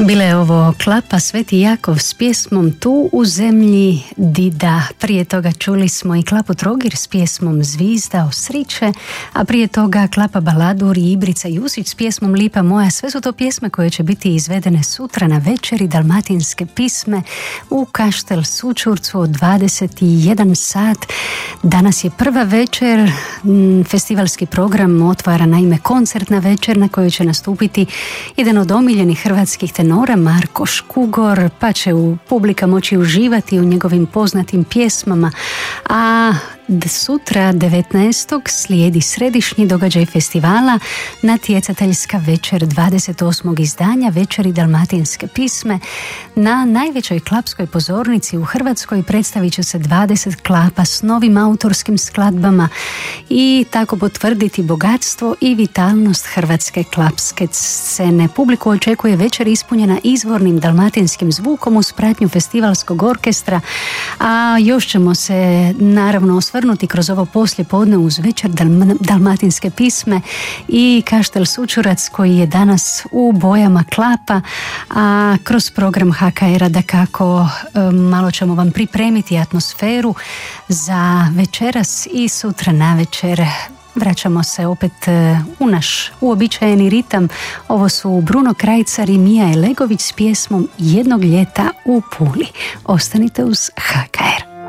Bila je ovo Klapa Sveti Jakov s pjesmom Tu u zemlji dida. Prije toga čuli smo i Klapu Trogir s pjesmom Zvizda osriče, a prije toga Klapa Baladur i Ibrica Jusić s pjesmom Lipa moja. Sve su to pjesme koje će biti izvedene sutra na večeri dalmatinske pisme u Kaštel Sućurcu od 21 sat. Danas je prva večer, festivalski program otvara naime koncertna večer na kojoj će nastupiti jedan od omiljenih hrvatskih tenora Marko Škugor, pa će publika moći uživati u njegovim poznatim pjesmama, a sutra 19. slijedi središnji događaj festivala, natjecateljska večer 28. izdanja Večeri dalmatinske pisme. Na najvećoj klapskoj pozornici u Hrvatskoj predstavit će se 20 klapa s novim autorskim skladbama i tako potvrditi bogatstvo i vitalnost hrvatske klapske scene. Publiku očekuje večer ispunjena izvornim dalmatinskim zvukom uz pratnju festivalskog orkestra, a još ćemo se naravno osvrnuti kroz ovo poslijepodne uz večer dalmatinske pisme i Kaštel Sućurac koji je danas u bojama klapa, a kroz program HKR-a dakako malo ćemo vam pripremiti atmosferu za večeras i sutra navečer. Vraćamo se opet u naš uobičajeni ritam. Ovo su Bruno Krajcar i Mija Elegović s pjesmom Jednog ljeta u Puli. Ostanite uz HKR.